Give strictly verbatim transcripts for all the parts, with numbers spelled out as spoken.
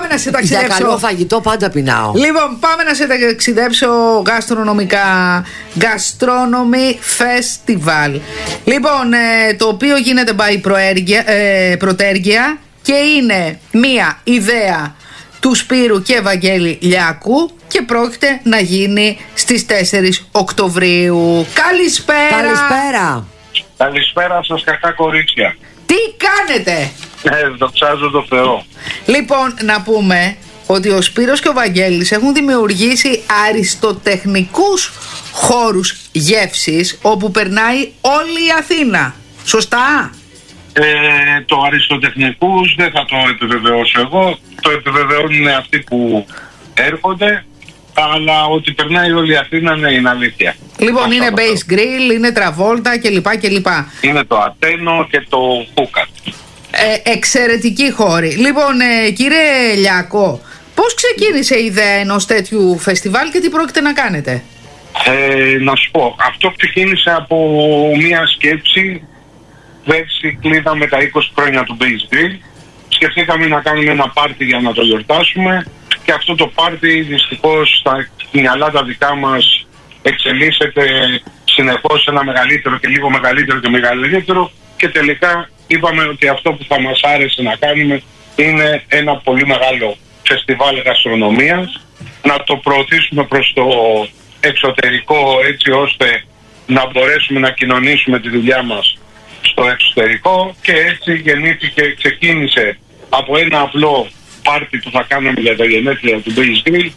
να σε ταξιδέψω. Για καλό φαγητό πάντα πεινάω. Λοιπόν, πάμε να σε ταξιδέψω γαστρονομικά. Gastronomy Festival. Λοιπόν, ε, το οποίο γίνεται by προέργεια, ε, Πρωτέργεια και είναι μία ιδέα του Σπύρου και Βαγγέλη Λιάκου και πρόκειται να γίνει στις τέσσερις Οκτωβρίου. Καλησπέρα. Καλησπέρα. Καλησπέρα σας, κακά κορίτσια. Τι κάνετε? Ε, δοξάζω το Θεό. Λοιπόν, να πούμε ότι ο Σπύρος και ο Βαγγέλης έχουν δημιουργήσει αριστοτεχνικούς χώρους γεύσης όπου περνάει όλη η Αθήνα. Σωστά? Ε, το αριστοτεχνικούς δεν θα το επιβεβαιώσω εγώ. Το επιβεβαιώνουν αυτοί που έρχονται. Αλλά ότι περνάει όλη η Αθήνα, ναι, είναι αλήθεια. Λοιπόν, αυτό είναι Base Grill, είναι Τραβόλτα κλπ. κλπ. Είναι το Ατένο και το Χούκα. Ε, εξαιρετική χώρη. Λοιπόν, ε, κύριε Λιάκο, πώς ξεκίνησε η ιδέα ενός τέτοιου φεστιβάλ και τι πρόκειται να κάνετε? Ε, να σου πω, αυτό ξεκίνησε από μία σκέψη. Πέρσι κλείδαμε τα είκοσι χρόνια του Base Grill. Σκεφτήκαμε να κάνουμε ένα πάρτι για να το γιορτάσουμε. Και αυτό το πάρτι δυστυχώς στα μυαλά τα δικά μας εξελίσσεται συνεχώς ένα μεγαλύτερο και λίγο μεγαλύτερο και μεγαλύτερο και τελικά είπαμε ότι αυτό που θα μας άρεσε να κάνουμε είναι ένα πολύ μεγάλο φεστιβάλ γαστρονομίας, να το προωθήσουμε προς το εξωτερικό έτσι ώστε να μπορέσουμε να κοινωνήσουμε τη δουλειά μας στο εξωτερικό και έτσι γεννήθηκε, ξεκίνησε από ένα απλό πάρτι που θα κάνουμε για τα γενέθλια του Base Grill.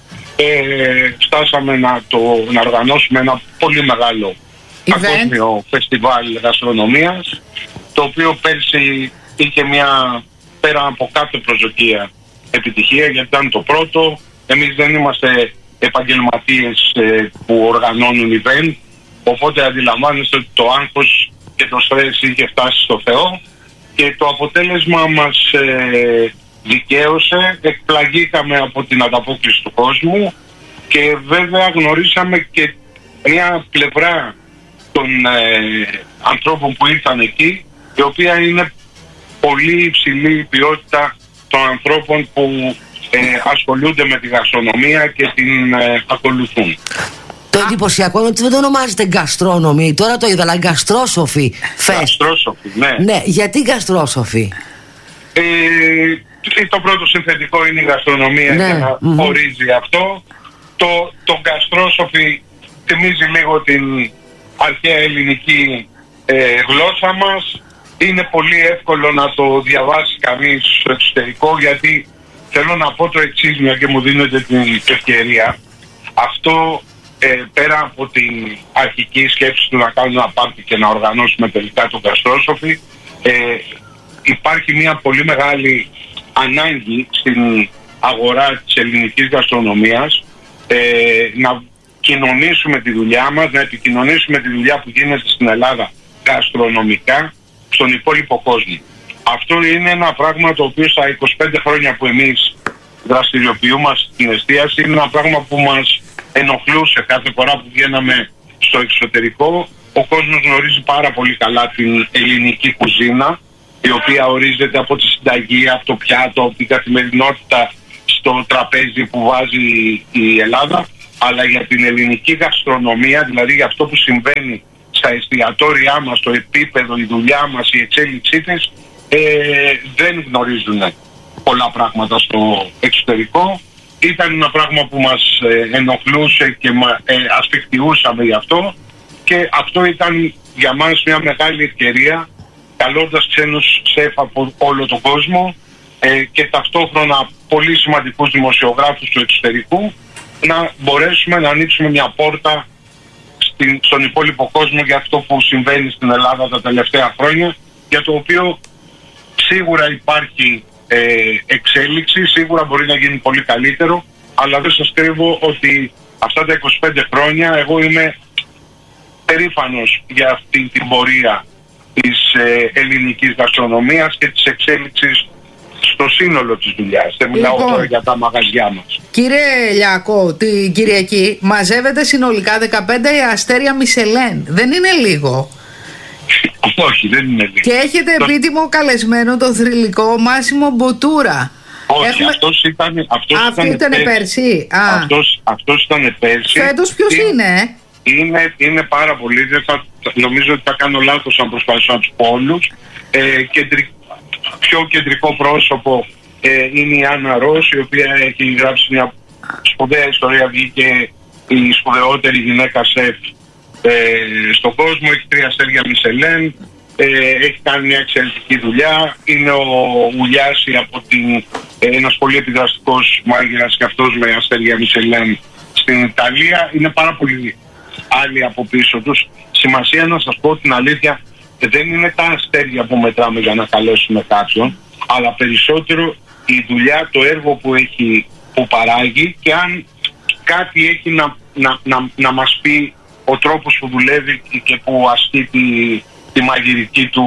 Ε, φτάσαμε να, το, να οργανώσουμε ένα πολύ μεγάλο παγκόσμιο φεστιβάλ γαστρονομίας, το οποίο πέρσι είχε μια πέρα από κάθε προσδοκία επιτυχία, γιατί ήταν το πρώτο. Εμείς δεν είμαστε επαγγελματίες ε, που οργανώνουν event, οπότε αντιλαμβάνεστε ότι το άγχος και το στρες είχε φτάσει στο Θεό και το αποτέλεσμα μας ε, δικαίωσε, εκπλαγήκαμε από την ανταπόκριση του κόσμου και βέβαια γνωρίσαμε και μια πλευρά των ε, ανθρώπων που ήρθαν εκεί, η οποία είναι πολύ υψηλή η ποιότητα των ανθρώπων που ε, ασχολούνται με τη γαστρονομία και την ε, ακολουθούν. Το εντυπωσιακό είναι ότι δεν το ονομάζετε γκαστρόνομη. Τώρα το είδα, αλλά γκαστρόσοφη. Γκαστρόσοφη, ναι. Ναι, γιατί γκαστρόσοφη? Ε, το πρώτο συνθετικό είναι η γαστρονομία, ναι, και να mm-hmm. ορίζει αυτό. Το, το γκαστρόσοφη θυμίζει λίγο την αρχαία ελληνική ε, γλώσσα μας. Είναι πολύ εύκολο να το διαβάσει κανείς στο εξωτερικό, γιατί θέλω να πω το εξής, μια και μου δίνετε την ευκαιρία. Αυτό ε, πέρα από την αρχική σκέψη του να κάνουμε ένα πάρτι και να οργανώσουμε τελικά το γκαστρόσοφη, ε, υπάρχει μια πολύ μεγάλη ανάγκη στην αγορά της ελληνικής γαστρονομίας ε, να κοινωνήσουμε τη δουλειά μας, να επικοινωνήσουμε τη δουλειά που γίνεται στην Ελλάδα γαστρονομικά στον υπόλοιπο κόσμο. Αυτό είναι ένα πράγμα το οποίο στα είκοσι πέντε χρόνια που εμείς δραστηριοποιούμαστε στην εστίαση είναι ένα πράγμα που μας ενοχλούσε κάθε φορά που βγαίναμε στο εξωτερικό. Ο κόσμος γνωρίζει πάρα πολύ καλά την ελληνική κουζίνα, η οποία ορίζεται από τη συνταγή, από το πιάτο, από την καθημερινότητα στο τραπέζι που βάζει η Ελλάδα, αλλά για την ελληνική γαστρονομία, δηλαδή για αυτό που συμβαίνει στα εστιατόρια μας, το επίπεδο, η δουλειά μας, η εξέλιξή της, ε, δεν γνωρίζουν πολλά πράγματα στο εξωτερικό. Ήταν ένα πράγμα που μας ε, ενοχλούσε και ε, ασφιχτιούσαμε γι' αυτό, και αυτό ήταν για μας μια μεγάλη ευκαιρία, καλώντας ξένους σεφ από όλο τον κόσμο ε, και ταυτόχρονα πολύ σημαντικούς δημοσιογράφους του εξωτερικού, να μπορέσουμε να ανοίξουμε μια πόρτα στην, στον υπόλοιπο κόσμο για αυτό που συμβαίνει στην Ελλάδα τα τελευταία χρόνια, για το οποίο σίγουρα υπάρχει ε, εξέλιξη, σίγουρα μπορεί να γίνει πολύ καλύτερο, αλλά δεν σας κρύβω ότι αυτά τα είκοσι πέντε χρόνια εγώ είμαι περήφανος για αυτή την πορεία της ε, ελληνικής γαστρονομίας και της εξέλιξης στο σύνολο της δουλειάς. Δεν μιλάω λοιπόν, τώρα για τα μαγαζιά μας. Κύριε Λιάκο, την Κυριακή μαζεύετε συνολικά δεκαπέντε αστέρια Μισελέν. Δεν είναι λίγο? Όχι, δεν είναι λίγο. Και έχετε το... επίτιμο καλεσμένο το θρυλικό Μάσιμο Μποτούρα. Όχι, Έχουμε... αυτός ήταν, αυτός Α, ήταν, ήταν πέρσι. πέρσι. Αυτός, αυτός ήταν πέρσι. Φέτος ποιος είναι, είναι, είναι, είναι πάρα πολύ. Δεν θα, νομίζω ότι θα κάνω λάθος αν προσπαθήσω να τους πω όλους. Ε, κεντρικ, πιο κεντρικό πρόσωπο ε, είναι η Άννα Ρος, η οποία έχει γράψει μια σπουδαία ιστορία. Βγήκε η σπουδαιότερη γυναίκα σεφ ε, στον κόσμο. Έχει τρία αστέρια Μισελέν. Ε, έχει κάνει μια εξαιρετική δουλειά. Είναι ο Ουλιάση από την, ε, ένας πολύ επιδραστικός μάγειρας και αυτός με αστέρια Μισελέν στην Ιταλία. Είναι πάρα πολλοί άλλοι από πίσω τους. Σημασία να σας πω την αλήθεια, δεν είναι τα αστέρια που μετράμε για να καλέσουμε κάποιον, αλλά περισσότερο η δουλειά, το έργο που έχει, που παράγει, και αν κάτι έχει να, να, να, να μας πει ο τρόπος που δουλεύει και που ασκεί τη, τη μαγειρική του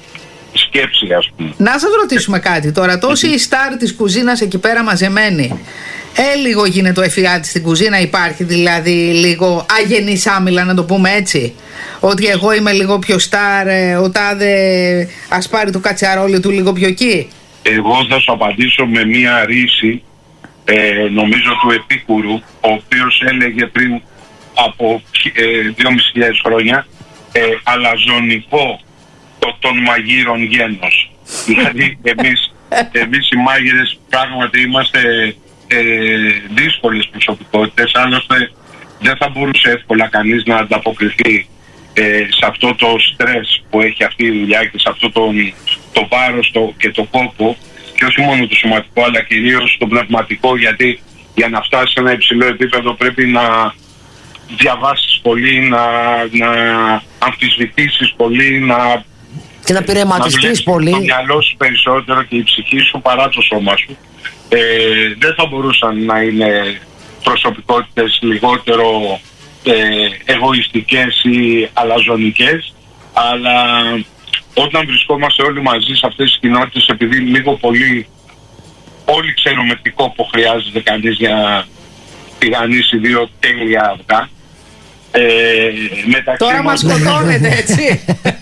σκέψη, ας πούμε. Να σας ρωτήσουμε κάτι τώρα. Τόσοι οι στάρ της κουζίνας εκεί πέρα μαζεμένοι, ε, λίγο γίνεται ο εφιάλτης στην κουζίνα, υπάρχει δηλαδή λίγο αγενής άμυλα, να το πούμε έτσι? Ότι εγώ είμαι λίγο πιο στάρ, ο τάδε ας πάρει το κατσαρόλι του λίγο πιο εκεί. Εγώ θα σου απαντήσω με μία ρίση, ε, νομίζω του Επίκουρου, ο οποίος έλεγε πριν από ε, δυόμισι χιλιάδες χρόνια ε, αλαζονικό το, των μαγείρων γένος. Δηλαδή εμείς, εμείς οι μάγειρες πράγματι είμαστε ε, δύσκολες προσωπικότητες, άλλωστε δεν θα μπορούσε εύκολα κανείς να ανταποκριθεί ε, σε αυτό το στρες που έχει αυτή η δουλειά και σε αυτό το, το βάρος το, και το κόπο, και όχι μόνο το σωματικό αλλά κυρίως το πνευματικό, γιατί για να φτάσει σε ένα υψηλό επίπεδο πρέπει να διαβάσεις πολύ, να, να αμφισβητήσεις πολύ, να, και να πειραματιστείς πολύ. Το μυαλό σου περισσότερο και η ψυχή σου παρά το σώμα σου. Ε, δεν θα μπορούσαν να είναι προσωπικότητες λιγότερο ε, εγωιστικές ή αλαζονικές, αλλά όταν βρισκόμαστε όλοι μαζί σε αυτές τις κοινότητες, επειδή λίγο πολύ όλοι ξέρουμε τι κόπο χρειάζεται κανείς για να τηγανίσει δύο τέλεια αυγά. Ε, Τώρα μας σκοτώνετε, έτσι.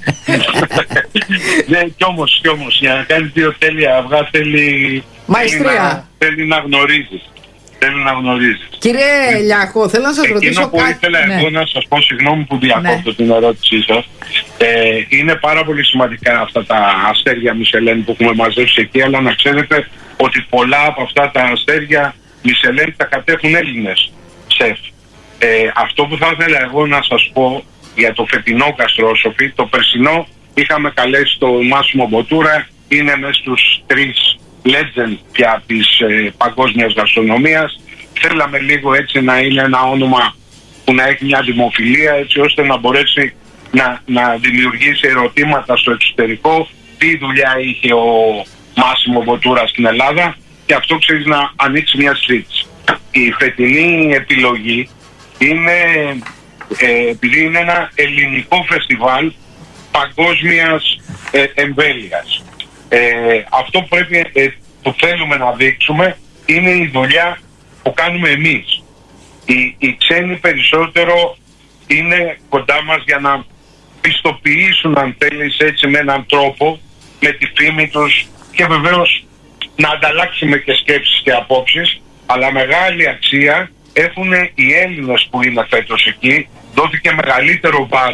Ναι, κι όμως, κι όμως, για να κάνει δύο τέλεια αυγά θέλει μαεστρία. Θέλει να, θέλει να γνωρίζεις. Θέλει να γνωρίζεις. Κύριε Λιάχο, θέλω να σας Εκείνο ρωτήσω που κάτι. ήθελα ναι. εγώ να σας πω, συγγνώμη που διακόπτω ναι. την ερώτησή σας, ε, είναι πάρα πολύ σημαντικά αυτά τα αστέρια Μισελέν που έχουμε μαζέψει εκεί, αλλά να ξέρετε ότι πολλά από αυτά τα αστέρια Μισελέν τα κατέχουν Έλληνες σεφ. Ε, αυτό που θα ήθελα εγώ να σας πω για το φετινό γαστρόσοφι, το περσινό είχαμε καλέσει το Μάσιμο Μποτούρα, είναι μέσα στους τρεις legend πια της ε, παγκόσμιας γαστρονομίας. Θέλαμε λίγο έτσι να είναι ένα όνομα που να έχει μια δημοφιλία, έτσι ώστε να μπορέσει να, να δημιουργήσει ερωτήματα στο εξωτερικό, τι δουλειά είχε ο Μάσιμο Μποτούρα στην Ελλάδα, και αυτό ξέρεις να ανοίξει μια συζήτηση. Η φετινή επιλογή είναι, ε, επειδή είναι ένα ελληνικό φεστιβάλ παγκόσμιας ε, εμβέλειας. Ε, αυτό που, πρέπει, ε, που θέλουμε να δείξουμε είναι η δουλειά που κάνουμε εμείς. Οι, οι ξένοι περισσότερο είναι κοντά μας για να πιστοποιήσουν, αν θέλεις, έτσι με έναν τρόπο, με τη φήμη τους, και βεβαίως να ανταλλάξουμε και σκέψεις και απόψεις, αλλά μεγάλη αξία έχουν οι Έλληνες που είναι φέτος εκεί. Δόθηκε μεγαλύτερο βάρος